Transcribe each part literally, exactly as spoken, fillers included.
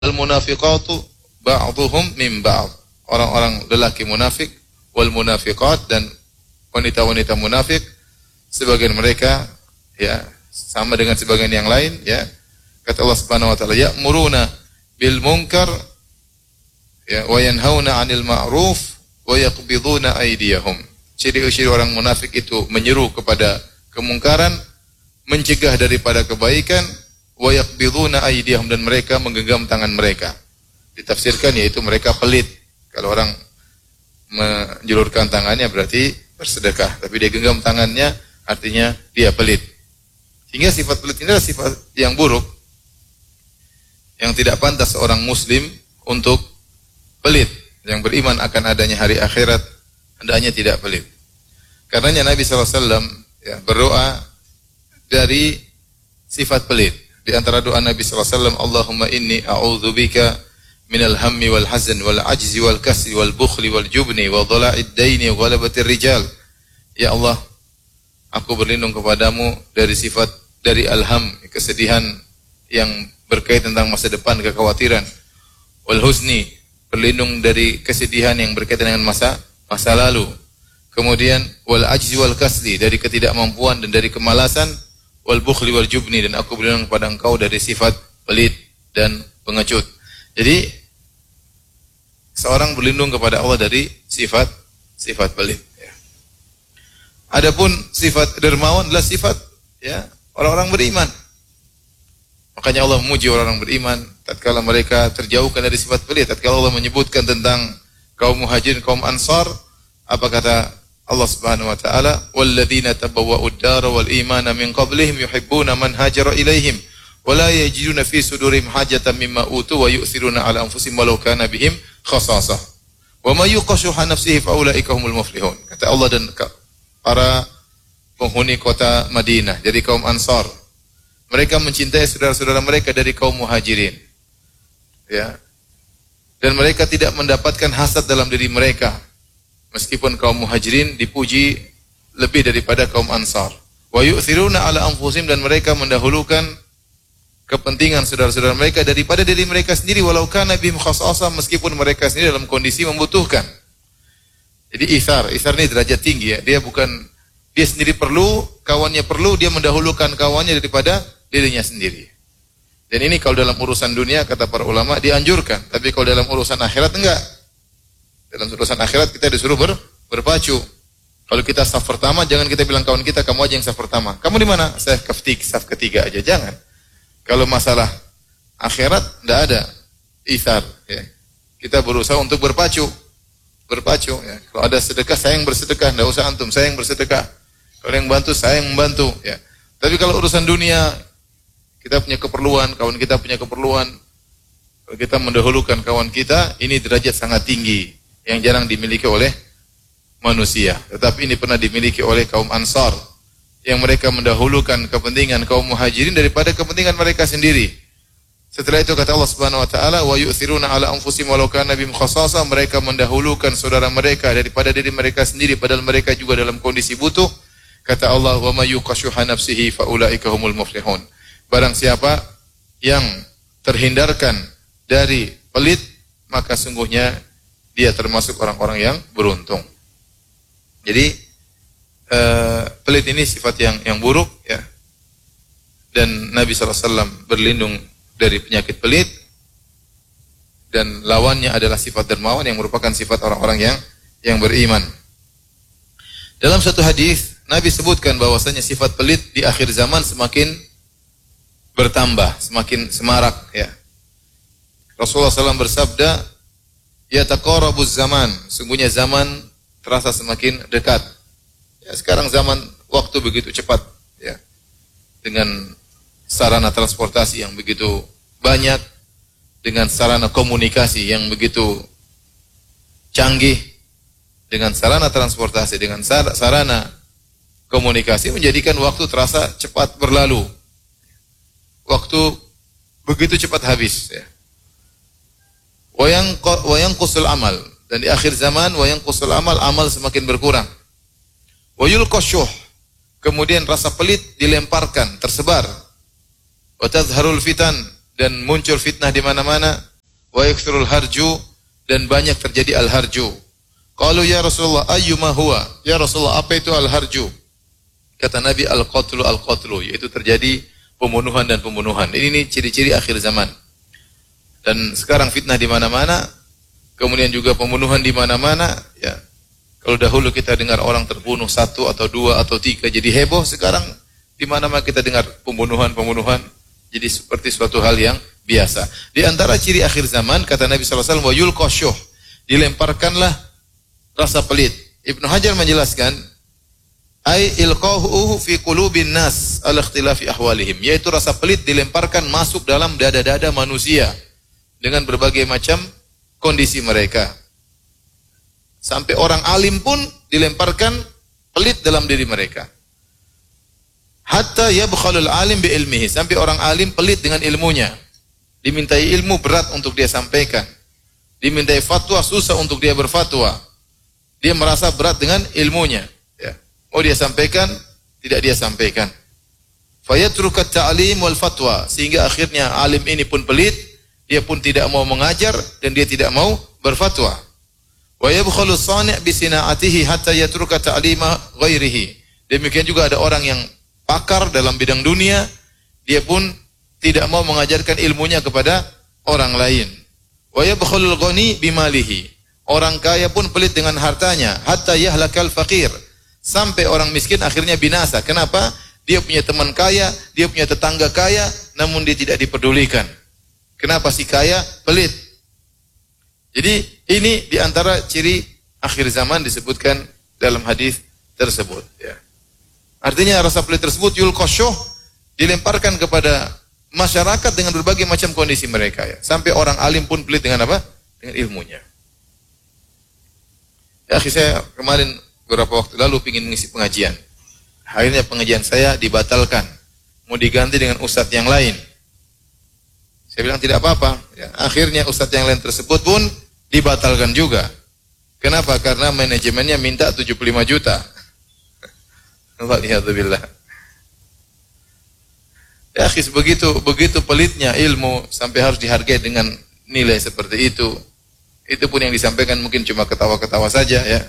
al-munafiqatu ba'dhuhum min ba'd. Orang-orang lelaki munafik wal munafiqat dan wanita-wanita munafik sebagian mereka ya sama dengan sebagian yang lain ya. Kata Allah Subhanahu wa taala, ya'muruna bil munkar ya wa yanhauna 'anil ma'ruf wa yaqbiduna aydiyahum. Ciri-ciri orang munafik itu menyeru kepada kemungkaran, mencegah daripada kebaikan, wa yaqbiduna aydiyahum, dan mereka menggenggam tangan mereka. Ditafsirkan yaitu mereka pelit. Kalau orang menjulurkan tangannya berarti bersedekah, tapi dia genggam tangannya artinya dia pelit. Sehingga sifat pelit ini adalah sifat yang buruk, yang tidak pantas seorang muslim untuk pelit. Yang beriman akan adanya hari akhirat hendaknya tidak pelit. Karenanya Nabi shallallahu alaihi wasallam ya, berdoa dari sifat pelit. Di antara doa Nabi shallallahu alaihi wasallam, Allahumma inni a'udzubika minal hammi wal hazan wal ajzi wal kasri wal bukhli wal jubni wa dhala'id daini wa ghalabatir rijal. Ya Allah, aku berlindung kepadamu dari sifat dari alham, kesedihan yang berkaitan tentang masa depan, kekhawatiran. Wal huzni, berlindung dari kesedihan yang berkaitan dengan masa masa lalu. Kemudian wal ajzi wal kasri, dari ketidakmampuan dan dari kemalasan. Wal bukhli wal jubni, dan aku berlindung kepada engkau dari sifat pelit dan pengecut. Jadi seorang berlindung kepada Allah dari sifat sifat pelit ya. Adapun sifat dermawan adalah sifat ya orang-orang beriman. Makanya Allah memuji orang-orang beriman tatkala mereka terjauhkan dari sifat pelit. Tatkala Allah menyebutkan tentang kaum Muhajirin, kaum Ansar, apa kata Allah Subhanahu wa taala, walladzina tabawwa'ud dara wal imana min qablihim yuhibbuna man hajara ilaihim wa la yajiduna fi sudurihim hajatan mimma utu wa yu'thiruna ala anfusihim walau kana bihim khasasah wa may yuqashuha nafsihi fa ulaika humul muflihun. Kata Allah, dan para penghuni kota Madinah dari kaum Ansar, mereka mencintai saudara-saudara mereka dari kaum Muhajirin ya, dan mereka tidak mendapatkan hasad dalam diri mereka meskipun kaum Muhajirin dipuji lebih daripada kaum Ansar. Wa yu'thiruna ala anfusihim, dan mereka mendahulukan kepentingan saudara-saudara mereka daripada diri mereka sendiri, walau kana bihim khasasah, meskipun mereka sendiri dalam kondisi membutuhkan. Jadi ithar, ithar ini derajat tinggi ya. Dia bukan dia sendiri perlu, kawannya perlu, dia mendahulukan kawannya daripada dirinya sendiri. Dan ini kalau dalam urusan dunia kata para ulama dianjurkan, tapi kalau dalam urusan akhirat enggak. Dalam urusan akhirat kita disuruh ber, berpacu. Kalau kita saf pertama, jangan kita bilang kawan kita, kamu aja yang saf pertama. Kamu di mana? Saya ketiga, saf ketiga aja, jangan. Kalau masalah akhirat tidak ada ithar ya. Kita berusaha untuk berpacu. Berpacu ya. Kalau ada sedekah, saya yang bersedekah, tidak usah antum, saya yang bersedekah. Kalau yang bantu, saya yang membantu ya. Tapi kalau urusan dunia, kita punya keperluan, kawan kita punya keperluan, kalau kita mendahulukan kawan kita, ini derajat sangat tinggi yang jarang dimiliki oleh manusia. Tetapi ini pernah dimiliki oleh kaum Ansar, yang mereka mendahulukan kepentingan kaum Muhajirin daripada kepentingan mereka sendiri. Setelah itu kata Allah Subhanahu wa taala, wa yu'thiruna ala anfusihim walau kana bihim khasasah, mereka mendahulukan saudara mereka daripada diri mereka sendiri padahal mereka juga dalam kondisi butuh. Kata Allah, wa may yuqashuha nafsihi fa ulaika humul muflihun. Barang siapa yang terhindarkan dari pelit, maka sungguhnya dia termasuk orang-orang yang beruntung. Jadi Uh, pelit ini sifat yang yang buruk ya, dan Nabi shallallahu alaihi wasallam berlindung dari penyakit pelit, dan lawannya adalah sifat dermawan yang merupakan sifat orang-orang yang yang beriman. Dalam satu hadis Nabi sebutkan bahwasanya sifat pelit di akhir zaman semakin bertambah, semakin semarak ya. Rasulullah shallallahu alaihi wasallam bersabda, yataqarabuz zaman, sungguhnya zaman terasa semakin dekat. Ya, sekarang zaman waktu begitu cepat ya, dengan sarana transportasi yang begitu banyak, dengan sarana komunikasi yang begitu canggih, dengan sarana transportasi, dengan sarana komunikasi menjadikan waktu terasa cepat berlalu. Waktu begitu cepat habis ya. Wa yanqusul amal, dan di akhir zaman wa yanqusul amal, amal semakin berkurang. Wa yulqashuh, kemudian rasa pelit dilemparkan, tersebar. Wa tadhharul fitan, dan muncul fitnah di mana-mana. wa yakthurul harju, dan banyak terjadi al-harju. Qalu ya Rasulullah ayyuma huwa? Ya Rasulullah, apa itu al-harju? Kata Nabi, al-qatlu al-qatlu, yaitu terjadi pembunuhan dan pembunuhan. Ini, ini ciri-ciri akhir zaman. Dan sekarang fitnah di mana-mana, kemudian juga pembunuhan di mana-mana, ya. Kalau dahulu kita dengar orang terbunuh satu atau dua atau tiga jadi heboh, sekarang di mana-mana kita dengar pembunuhan-pembunuhan jadi seperti suatu hal yang biasa. Di antara ciri akhir zaman, kata Nabi sallallahu alaihi wasallam, wa yulqa syuh, dilemparkanlah rasa pelit. Ibnu Hajar menjelaskan, ai ilqahu fi qulubin nas ala ikhtilafi ahwalihim, yaitu rasa pelit dilemparkan masuk dalam dada-dada manusia dengan berbagai macam kondisi mereka. Sampai orang alim pun dilemparkan pelit dalam diri mereka. Hatta yabkhalul alim bi ilmihi, sampai orang alim pelit dengan ilmunya. Dimintai ilmu berat untuk dia sampaikan. Dimintai fatwa susah untuk dia berfatwa. Dia merasa berat dengan ilmunya. Ya. Mau dia sampaikan, tidak dia sampaikan. Fayatrukat ta'lim wal fatwa, sehingga akhirnya alim ini pun pelit, dia pun tidak mau mengajar dan dia tidak mau berfatwa. Wa yabkhalu sani' bi sina'atihi hatta yatruka ta'lima ghairihi. Demikian juga ada orang yang pakar dalam bidang dunia, dia pun tidak mau mengajarkan ilmunya kepada orang lain. Wa yabkhalul ghani bimalihi. Orang kaya pun pelit dengan hartanya, hatta yahlakal faqir. Sampai orang miskin akhirnya binasa. Kenapa? Dia punya teman kaya, dia punya tetangga kaya, namun dia tidak dipedulikan. Kenapa si kaya pelit? Jadi ini diantara ciri akhir zaman disebutkan dalam hadis tersebut. Ya. Artinya rasa pelit tersebut yulqasyuh, dilemparkan kepada masyarakat dengan berbagai macam kondisi mereka. Ya. Sampai orang alim pun pelit dengan apa? Dengan ilmunya. Ya, saya kemarin beberapa waktu lalu ingin mengisi pengajian. Akhirnya pengajian saya dibatalkan. Mau diganti dengan ustadz yang lain. Saya bilang tidak apa-apa. Ya, akhirnya ustadz yang lain tersebut pun dibatalkan juga. Kenapa? Karena manajemennya minta tujuh puluh lima juta. Waliyadzubillah. Ya, akhis begitu begitu pelitnya ilmu sampai harus dihargai dengan nilai seperti itu. Itu pun yang disampaikan mungkin cuma ketawa-ketawa saja ya.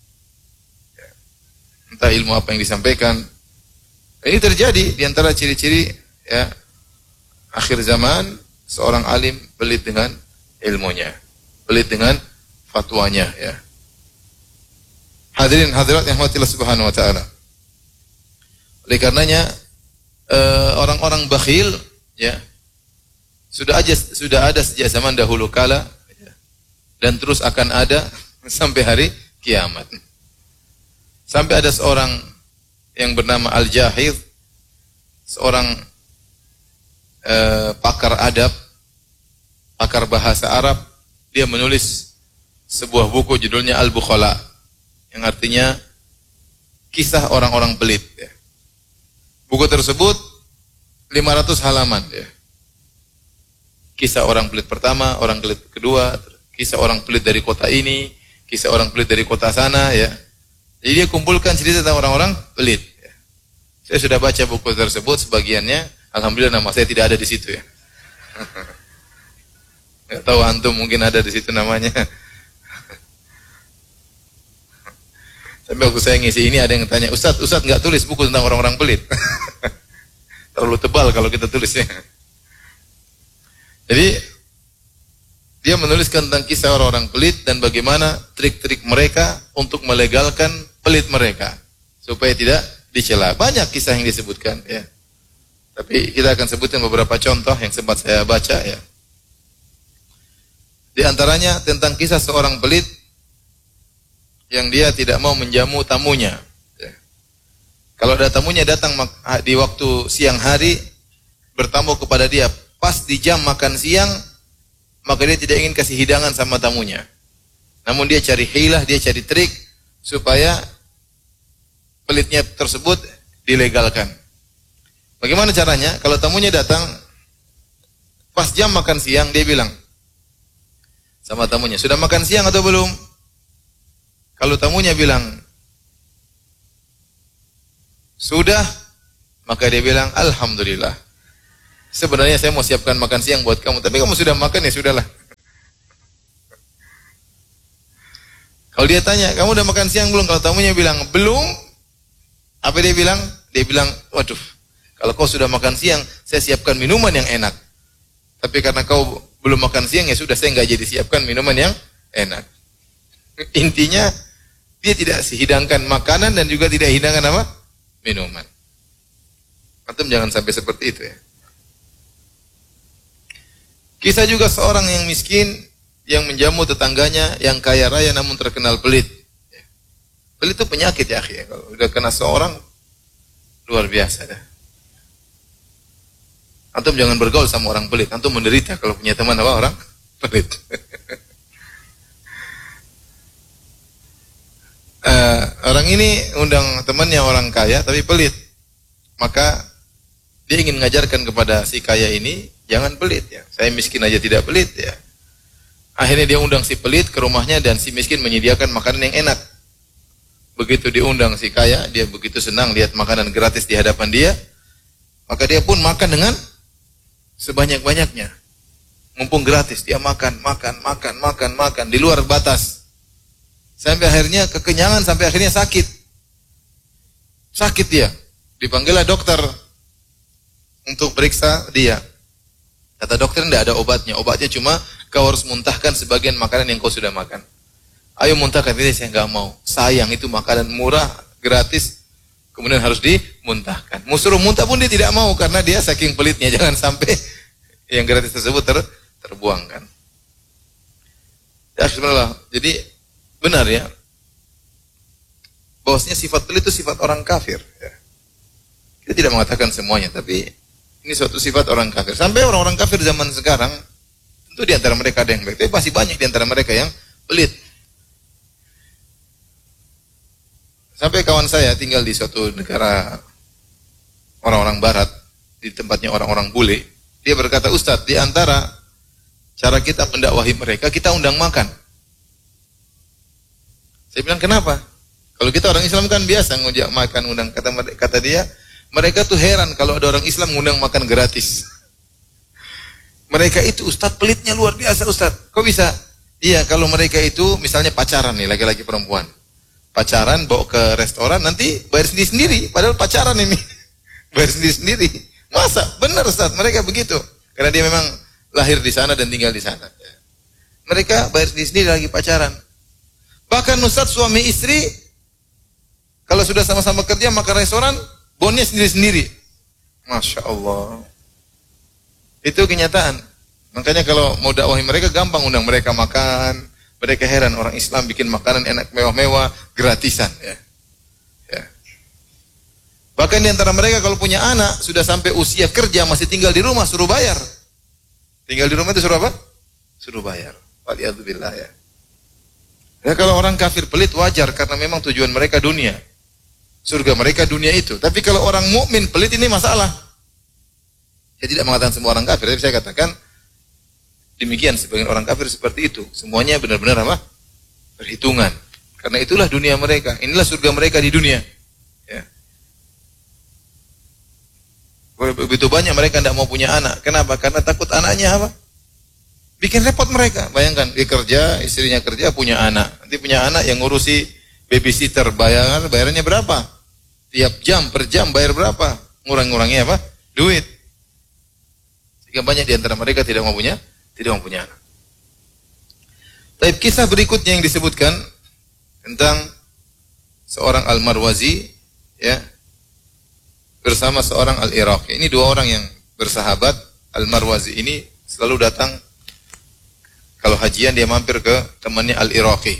Entah ilmu apa yang disampaikan. Ini terjadi di antara ciri-ciri ya akhir zaman, seorang alim pelit dengan ilmunya, pelit dengan fatwanya ya. Hadirin hadirat yang dirahmati Allah Subhanahu wa taala. Oleh karenanya orang-orang bakhil ya sudah aja sudah ada sejak zaman dahulu kala ya, dan terus akan ada sampai hari kiamat. Sampai ada seorang yang bernama Al-Jahid, seorang eh, pakar adab, pakar bahasa Arab, dia menulis sebuah buku judulnya Al-Bukhala, yang artinya kisah orang-orang pelit ya. Buku tersebut lima ratus halaman ya. Kisah orang pelit pertama, orang pelit kedua, kisah orang pelit dari kota ini, kisah orang pelit dari kota sana ya. Jadi dia kumpulkan cerita tentang orang-orang pelit ya. Saya sudah baca buku tersebut sebagiannya, alhamdulillah nama saya tidak ada di situ ya. Enggak tahu antum mungkin ada di situ namanya. Tapi waktu saya ngisi ini ada yang tanya, Ustadz, Ustadz nggak tulis buku tentang orang-orang pelit. Terlalu tebal kalau kita tulisnya. Jadi, dia menuliskan tentang kisah orang-orang pelit dan bagaimana trik-trik mereka untuk melegalkan pelit mereka. Supaya tidak dicela. Banyak kisah yang disebutkan. Ya. Tapi kita akan sebutkan beberapa contoh yang sempat saya baca. Ya. Di antaranya tentang kisah seorang pelit yang dia tidak mau menjamu tamunya. Ya. Kalau ada tamunya datang di waktu siang hari, bertamu kepada dia pas di jam makan siang, maka dia tidak ingin kasih hidangan sama tamunya. Namun dia cari hilah, dia cari trik supaya pelitnya tersebut dilegalkan. Bagaimana caranya? Kalau tamunya datang pas jam makan siang, dia bilang sama tamunya, sudah makan siang atau belum? Kalau tamunya bilang sudah, maka dia bilang alhamdulillah. Sebenarnya saya mau siapkan makan siang buat kamu, tapi kamu sudah makan ya sudahlah. Kalau dia tanya, kamu udah makan siang belum? Kalau tamunya bilang, belum. Apa dia bilang? Dia bilang, waduh, kalau kau sudah makan siang, saya siapkan minuman yang enak. Tapi karena kau belum makan siang, ya sudah, saya nggak jadi siapkan minuman yang enak. Intinya, dia tidak hidangkan makanan dan juga tidak hidangkan apa? Minuman. Antum jangan sampai seperti itu ya. Kisah juga seorang yang miskin, yang menjamu tetangganya yang kaya raya namun terkenal pelit. Pelit itu penyakit ya, ya. Kalau udah kena seorang luar biasa dah. Antum jangan bergaul sama orang pelit, antum menderita kalau punya teman apa orang pelit. uh, orang ini undang temannya orang kaya tapi pelit. Maka dia ingin mengajarkan kepada si kaya ini jangan pelit ya. Saya miskin aja tidak pelit ya. Akhirnya dia undang si pelit ke rumahnya dan si miskin menyediakan makanan yang enak. Begitu diundang si kaya, dia begitu senang lihat makanan gratis di hadapan dia. Maka dia pun makan dengan sebanyak-banyaknya. Mumpung gratis, dia makan, makan, makan, makan, makan di luar batas. Sampai akhirnya kekenyangan, sampai akhirnya sakit. Sakit dia. Dipanggillah dokter untuk periksa dia. Kata dokter, tidak ada obatnya. Obatnya cuma kau harus muntahkan sebagian makanan yang kau sudah makan. Ayo muntahkan. Tidak, saya nggak mau. Sayang, itu makanan murah, gratis. Kemudian harus dimuntahkan. Mau suruh muntah pun dia tidak mau karena dia saking pelitnya. Jangan sampai yang gratis tersebut ter, terbuangkan. Ya, bismillah. Jadi benar ya. Bahwasanya sifat pelit itu sifat orang kafir. Ya. Kita tidak mengatakan semuanya, tapi ini suatu sifat orang kafir. Sampai orang-orang kafir zaman sekarang, tentu di antara mereka ada yang baik, tapi pasti banyak di antara mereka yang pelit. Sampai kawan saya tinggal di suatu negara orang-orang barat, di tempatnya orang-orang bule, dia berkata, Ustadz, di antara cara kita mendakwahi mereka, kita undang makan. Saya bilang, kenapa? Kalau kita orang Islam kan biasa ngajak makan, undang. Kata, kata dia, mereka tuh heran kalau ada orang Islam ngundang makan gratis. Mereka itu Ustadz pelitnya luar biasa Ustadz. Kok bisa? Iya, kalau mereka itu misalnya pacaran nih, laki-laki perempuan. Pacaran bawa ke restoran, nanti bayar sendiri-sendiri. Padahal pacaran ini. Bayar sendiri-sendiri. Masa? Benar Ustadz, mereka begitu. Karena dia memang lahir di sana dan tinggal di sana. Mereka bayar sendiri-sendiri lagi pacaran. Bahkan Ustadz suami istri, kalau sudah sama-sama kerja makan restoran, bonnya sendiri-sendiri. Masya Allah. Itu kenyataan. Makanya kalau mau dakwahi mereka gampang, undang mereka makan. Mereka heran orang Islam bikin makanan enak mewah-mewah gratisan. Ya. Ya. Bahkan di antara mereka kalau punya anak sudah sampai usia kerja masih tinggal di rumah suruh bayar. Tinggal di rumah itu suruh apa? Suruh bayar. Waliyadzubillah ya. Ya kalau orang kafir pelit wajar karena memang tujuan mereka dunia. Surga mereka dunia itu. Tapi kalau orang mukmin pelit ini masalah. Saya tidak mengatakan semua orang kafir, tapi saya katakan demikian sebagian orang kafir seperti itu. Semuanya benar-benar apa? Perhitungan. Karena itulah dunia mereka. Inilah surga mereka di dunia. Ya. Begitu banyak mereka tidak mau punya anak. Kenapa? Karena takut anaknya apa? Bikin repot mereka. Bayangkan dia kerja, istrinya kerja, punya anak. Nanti punya anak yang ngurusi babysitter, bayaran bayarannya berapa? Tiap jam per jam bayar berapa? Ngurang-ngurangnya apa? Duit. Sehingga banyak di antara mereka tidak mau punya, tidak mau punya anak. Tapi kisah berikutnya yang disebutkan tentang seorang Al-Marwazi, ya, bersama seorang Al-Iraqi. Ini dua orang yang bersahabat. Al-Marwazi ini selalu datang kalau hajian dia mampir ke temannya Al-Iraqi.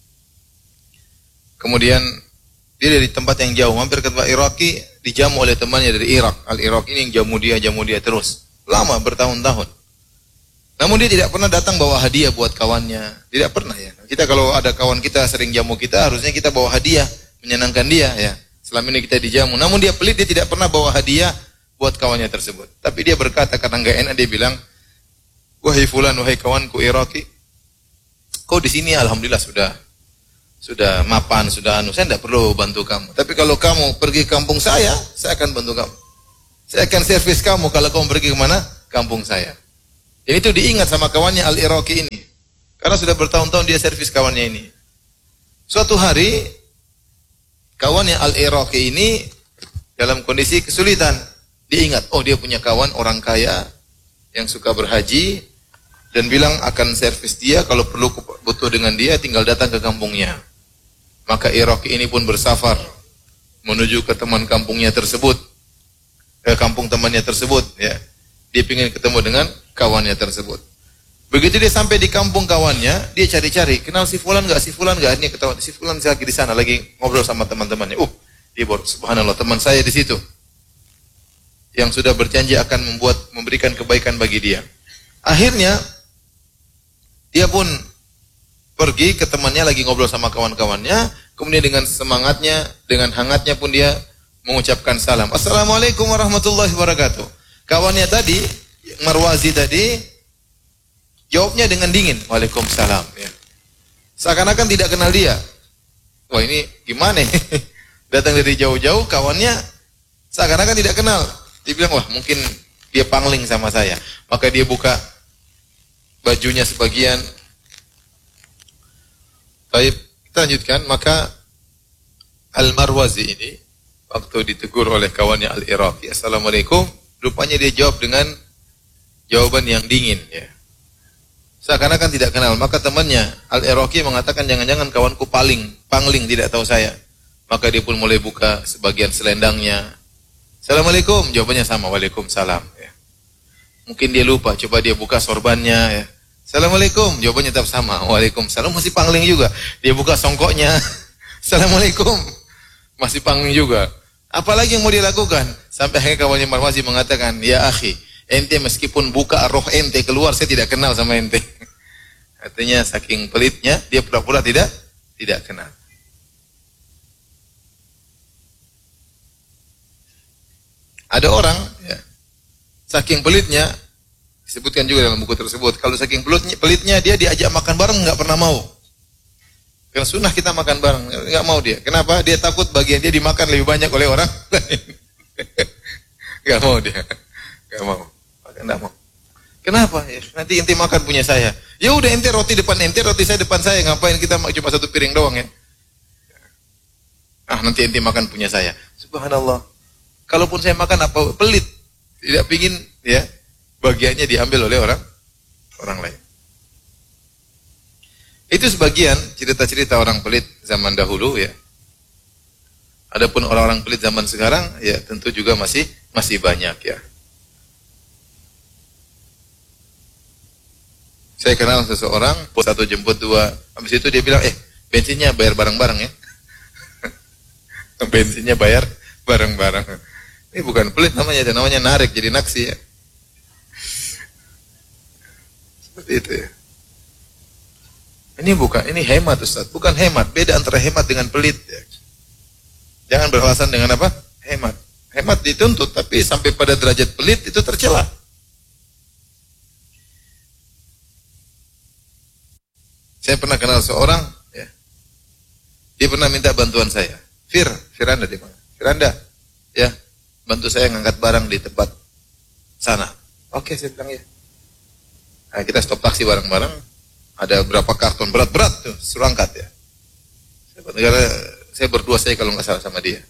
Kemudian dia dari tempat yang jauh mampir ke tempat Iraqi, dijamu oleh temannya dari Irak. Al-Iraqi ini yang jamu dia, jamu dia terus. Lama bertahun-tahun. Namun dia tidak pernah datang bawa hadiah buat kawannya. Tidak pernah ya. Kita kalau ada kawan kita sering jamu kita, harusnya kita bawa hadiah, menyenangkan dia ya. Selama ini kita dijamu. Namun dia pelit, dia tidak pernah bawa hadiah buat kawannya tersebut. Tapi dia berkata karena enggak enak, dia bilang, "Wahai fulan, wahai kawanku Iraqi, kau di sini alhamdulillah sudah sudah mapan, sudah anu, saya tidak perlu bantu kamu. Tapi kalau kamu pergi ke kampung saya, saya akan bantu kamu. Saya akan servis kamu kalau kamu pergi kemana? Kampung saya." Jadi itu diingat sama kawannya Al-Iraqi ini. Karena sudah bertahun-tahun dia servis kawannya ini. Suatu hari, kawannya Al-Iraqi ini dalam kondisi kesulitan. Dia ingat, oh dia punya kawan orang kaya yang suka berhaji dan bilang akan servis dia kalau perlu butuh dengan dia tinggal datang ke kampungnya. Maka Iraqi ini pun bersafar menuju ke teman kampungnya tersebut, ke kampung temannya tersebut. Ya, dia ingin ketemu dengan kawannya tersebut. Begitu dia sampai di kampung kawannya, dia cari-cari, kenal si fulan enggak? Si fulan enggak? Ini ketahuan si fulan lagi di sana, lagi ngobrol sama teman-temannya. Uh, dia baru subhanallah, teman saya di situ. Yang sudah berjanji akan membuat memberikan kebaikan bagi dia. Akhirnya dia pun pergi ke temannya lagi ngobrol sama kawan-kawannya, kemudian dengan semangatnya, dengan hangatnya pun dia mengucapkan salam. Assalamualaikum warahmatullahi wabarakatuh. Kawannya tadi, Marwazi tadi, jawabnya dengan dingin, waalaikumsalam. Ya. Seakan-akan tidak kenal dia. Wah ini gimana? Datang dari jauh-jauh, kawannya seakan-akan tidak kenal. Dia bilang, wah mungkin dia pangling sama saya. Maka dia buka bajunya sebagian. Baik, kita lanjutkan. Maka Al-Marwazi ini, waktu ditegur oleh kawannya Al-Iraqi, Assalamualaikum, rupanya dia jawab dengan jawaban yang dingin. Ya. Seakan-akan tidak kenal. Maka temannya Al-Iraqi mengatakan, jangan-jangan kawanku paling, pangling, tidak tahu saya. Maka dia pun mulai buka sebagian selendangnya. Assalamualaikum, jawabannya sama, waalaikumsalam. Ya. Mungkin dia lupa, coba dia buka sorbannya. Ya. Assalamualaikum, jawabannya tetap sama, waalaikumsalam, masih pangling juga. Dia buka songkoknya, Assalamualaikum, masih pangling juga. Apalagi yang mau dilakukan? Sampai akhirnya kawannya Marwazi mengatakan, ya akhi, ente meskipun buka roh ente keluar, saya tidak kenal sama ente. Artinya saking pelitnya, dia pura-pura tidak tidak kenal. Ada orang, ya, saking pelitnya, disebutkan juga dalam buku tersebut, kalau saking pelitnya, pelitnya dia diajak makan bareng nggak pernah mau. Karena sunnah kita makan bareng, nggak mau dia. Kenapa? Dia takut bagian dia dimakan lebih banyak oleh orang lain. Nggak mau dia, nggak mau. Nggak mau. Kenapa? Ya, nanti ente makan punya saya. Ya udah ente roti depan ente, roti saya depan saya. Ngapain kita cuma satu piring doang ya? Ah nanti ente makan punya saya. Subhanallah. Kalaupun saya makan apa pelit, tidak pingin ya bagiannya diambil oleh orang orang lain. Itu sebagian cerita-cerita orang pelit zaman dahulu ya. Adapun orang-orang pelit zaman sekarang ya tentu juga masih masih banyak ya. Saya kenal seseorang, satu jemput dua, habis itu dia bilang, eh bensinnya bayar bareng-bareng ya. Bensinnya bayar bareng-bareng. Ini bukan pelit namanya, namanya narik, jadi naksi ya. Seperti itu ya. Ini bukan, ini hemat Ustaz, bukan hemat, beda antara hemat dengan pelit ya. Jangan beralasan dengan apa? Hemat. Hemat dituntut, tapi sampai pada derajat pelit itu tercela. Saya pernah kenal seorang, ya. Dia pernah minta bantuan saya. Fir, Firanda di mana? Firanda, ya, bantu saya ngangkat barang di tempat sana. Oke, saya bilang ya. Nah, kita stop taksi bareng-bareng. Ada berapa karton berat-berat tuh, suruh angkat ya. Negara, saya berdua saya kalau nggak salah sama dia.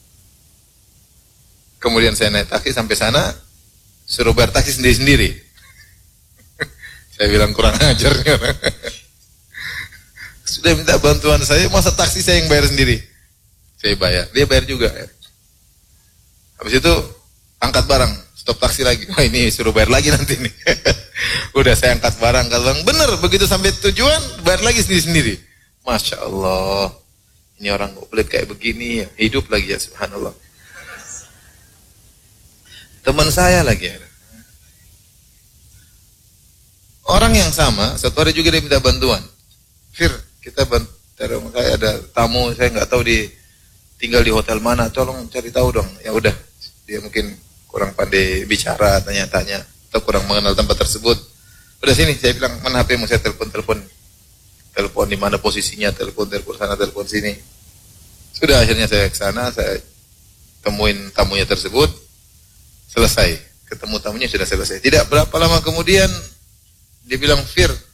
Kemudian saya naik taksi sampai sana, suruh bayar taksi sendiri-sendiri. Saya bilang kurang ajarnya. Sudah minta bantuan saya, masa taksi saya yang bayar sendiri? Saya bayar, dia bayar juga. Ya. Habis itu angkat barang, stop taksi lagi. Wah ini suruh bayar lagi nanti nih. Udah saya angkat barang, angkat barang. Bener, begitu sampai tujuan, bayar lagi sendiri-sendiri. Masya Allah, ini orang kok pelit kayak begini ya. Hidup lagi ya, subhanallah. Teman saya lagi ya. Orang yang sama, satu hari juga dia minta bantuan. Fir, kita bantu, saya ada tamu, saya nggak tahu di tinggal di hotel mana, tolong cari tahu dong. Ya udah, dia mungkin kurang pandai bicara, tanya-tanya, atau kurang mengenal tempat tersebut. Udah sini, saya bilang, mana H P mau saya telepon-telepon, telepon di mana posisinya, telepon, telepon sana, telepon sini. Sudah akhirnya saya ke sana, saya temuin tamunya tersebut, selesai, ketemu tamunya sudah selesai. Tidak berapa lama kemudian dia bilang, Fir,